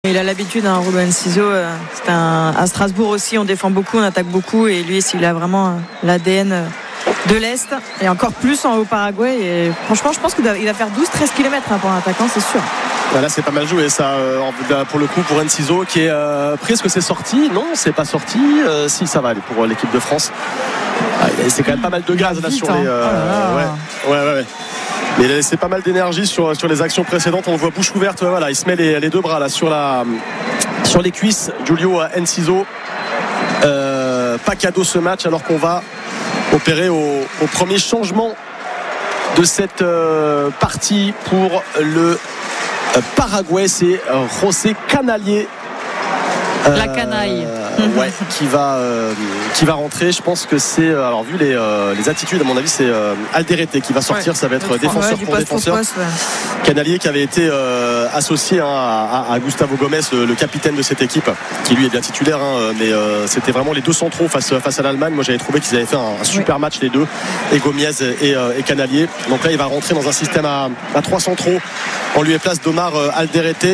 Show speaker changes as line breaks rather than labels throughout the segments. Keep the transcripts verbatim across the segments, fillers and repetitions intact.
Il a l'habitude, hein, Ruben Enciso. Euh, c'est un, à Strasbourg aussi, on défend beaucoup, on attaque beaucoup. Et lui, il a vraiment euh, l'A D N euh, de l'Est. Et encore plus en Haut-Paraguay. Et franchement, je pense qu'il va faire douze treize kilomètres hein, pour un attaquant, c'est sûr.
Là, c'est pas mal joué, ça, euh, pour le coup, pour Enciso, qui est euh, presque c'est sorti. Non, c'est pas sorti. Euh, si, ça va aller pour l'équipe de France. Ah, c'est quand même pas mal de gaz là
vite,
sur les. Euh,
oh là là.
ouais, ouais, ouais. ouais. Mais il a laissé pas mal d'énergie sur, sur les actions précédentes. On le voit bouche ouverte. Voilà, il se met les, les deux bras là sur, la, sur les cuisses. Julio Enciso. Euh, pas cadeau ce match alors qu'on va opérer au, au premier changement de cette euh, partie pour le euh, Paraguay. C'est euh, José Canalier.
Euh, la canaille
ouais, qui va euh, qui va rentrer. Je pense que c'est euh, alors vu les, euh, les attitudes, à mon avis c'est euh, Alderete qui va sortir. Ouais, ça va être défenseur ouais, pour défenseur. Poste, ouais. Canalier qui avait été euh, associé hein, à, à Gustavo Gomez, le, le capitaine de cette équipe, qui lui est bien titulaire hein, mais euh, c'était vraiment les deux centraux face, face à l'Allemagne. Moi j'avais trouvé qu'ils avaient fait un, un super ouais. match les deux, et Gomiez et, euh, et Canalier. Donc là il va rentrer dans un système à, à trois centraux en lieu et place d'Omar euh, Alderete.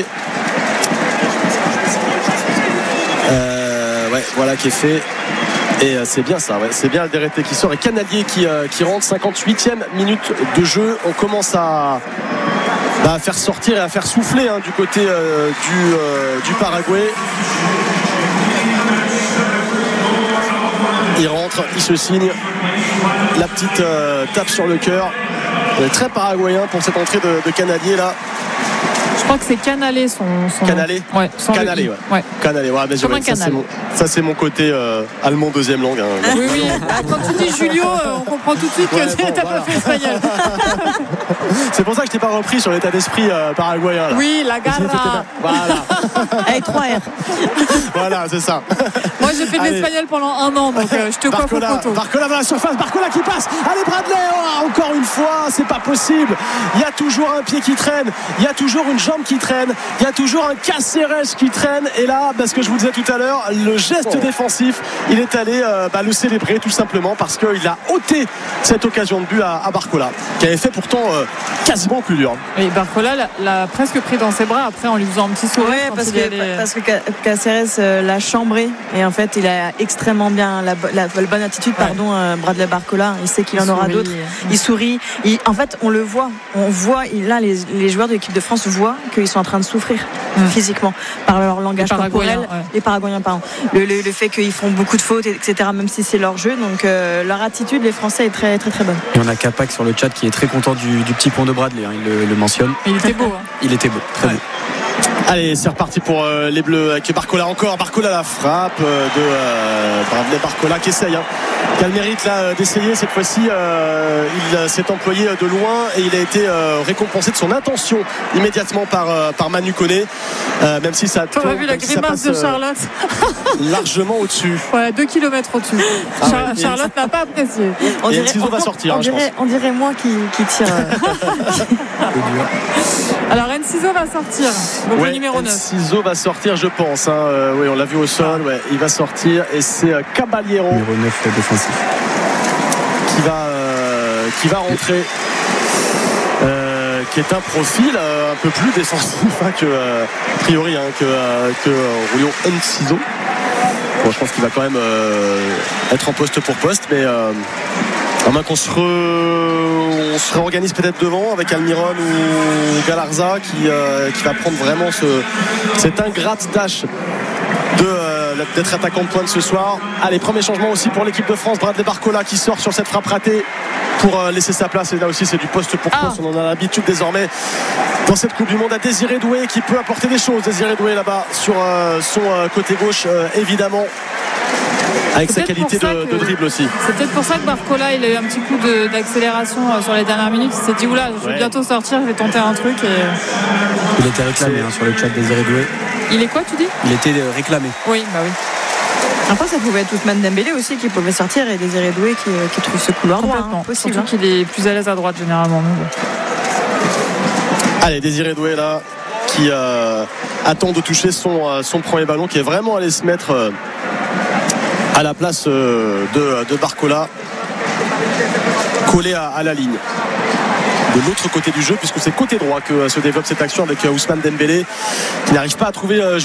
Euh, ouais, voilà qui est fait. Et euh, c'est bien ça, ouais. C'est bien Alderete qui sort et Canalier qui, euh, qui rentre. Cinquante-huitième minute de jeu. On commence à, bah, à faire sortir et à faire souffler hein, du côté euh, du, euh, du Paraguay. Il rentre, il se signe. La petite euh, tape sur le cœur. On est très paraguayen pour cette entrée de, de Canalier là.
Je crois que c'est Canalé son, son...
Canalé
ouais,
Canalé, ouais. ouais. Canalé, ouais, mais
Comme
ouais,
un
ça,
canal.
c'est mon, ça c'est mon côté euh, allemand deuxième langue. Hein.
Oui, oui. Quand tu dis Julio, on comprend tout de suite que ouais, bon, t'as voilà. pas fait espagnol.
C'est pour ça que je t'ai pas repris sur l'état d'esprit euh, paraguayen. Là.
Oui, la garra.
Voilà.
Avec trois R.
Voilà, c'est ça.
Moi, j'ai fait de l'espagnol pendant un an, donc euh, je te coiffe au poteau.
Barcola dans la surface, Barcola qui passe. Allez, Bradley, oh, encore une fois, c'est pas possible. Il y a toujours un pied qui traîne, il y a toujours une jambe qui traîne, il y a toujours un Caceres qui traîne. Et là, parce que je vous disais tout à l'heure, le geste oh. défensif, il est allé euh, bah, le célébrer tout simplement parce qu'il a ôté cette occasion de but à, à Barcola, qui avait fait pourtant euh, quasiment plus dur.
Et Barcola l'a, l'a presque pris dans ses bras après en lui faisant un petit sourire.
Ouais, parce que, allait... parce que Caceres euh, l'a chambré et en fait il a extrêmement bien la, la, la bonne attitude, ouais. pardon, euh, Bradley Barcola. Il sait qu'il il en sourit. aura d'autres. Il sourit. Il, en fait, on le voit. On voit. Il, là, les, les joueurs de l'équipe de France voient qu'ils sont en train de souffrir mmh. physiquement par leur langage corporel. Ouais. Les Paraguayens, pardon. Le, le, le fait qu'ils font beaucoup de fautes, et cetera. Même si c'est leur jeu, donc euh, leur attitude, les Français est très très très bonne.
Et on a Capac sur le chat qui est très content du, du petit pont de Bradley. Hein, il le, le mentionne.
Il était beau. Hein.
Il était beau, très ouais. beau.
Allez, c'est reparti pour euh, les Bleus avec Barcola encore. Barcola la frappe euh, de euh, Bradley Barcola qui essaye. Hein. Qui a le mérite là d'essayer cette fois-ci. Euh, il s'est employé de loin et il a été euh, récompensé de son intention immédiatement par, euh, par Manu Koné. Euh, même si ça.
On a vu la grimace de Charlotte.
Euh, largement au-dessus.
Ouais, deux kilomètres au-dessus. Ah, Char- ouais. Charlotte n'a pas apprécié.
On dirait, on, va sortir,
on,
hein,
dirait,
je pense.
on dirait moi qui, qui tire.
Alors Enciso va sortir. Donc
ouais,
le numéro neuf.
Enciso va sortir, je pense. Hein. Euh, oui, on l'a vu au sol. Ouais, il va sortir et c'est euh, Caballero.
Numéro neuf défensif.
Qui va, euh, qui va rentrer. Euh, qui est un profil euh, un peu plus défensif hein, que euh, a priori hein, que, euh, que euh, Julio Enciso. Bon, je pense qu'il va quand même euh, être en poste pour poste, mais euh, à moins qu'on se, re... on se réorganise peut-être devant avec Almiron ou Galarza qui, euh, qui va prendre vraiment ce, cette ingrate tâche de, euh, d'être attaquant de pointe ce soir. Allez, premier changement aussi pour l'équipe de France. Bradley Barcola qui sort sur cette frappe ratée pour euh, laisser sa place. Et là aussi, c'est du poste pour poste. Ah. On en a l'habitude désormais dans cette Coupe du Monde à Désiré Doué qui peut apporter des choses. Désiré Doué là-bas sur euh, son euh, côté gauche, euh, évidemment. Avec sa qualité de, que, de dribble aussi.
C'est peut-être pour ça que Barcola il a eu un petit coup de, d'accélération sur les dernières minutes. Il s'est dit oula, je vais ouais. bientôt sortir, je vais tenter un truc. Et...
Il était réclamé hein, sur le chat Désiré Doué.
Il est quoi tu dis?
Il était réclamé.
Oui, bah oui.
Après ça pouvait être Ousmane Dembélé aussi qui pouvait sortir et Désiré Doué qui, qui trouve ce couloir droit. Hein,
possible. Surtout hein. qu'il est plus à l'aise à droite généralement.
Allez, Désiré Doué là qui euh, attend de toucher son, euh, son premier ballon, qui est vraiment allé se mettre euh, à la place euh, de, de Barcola, collé à, à la ligne. de l'autre côté du jeu, puisque c'est côté droit que se développe cette action avec Ousmane Dembélé qui n'arrive pas à trouver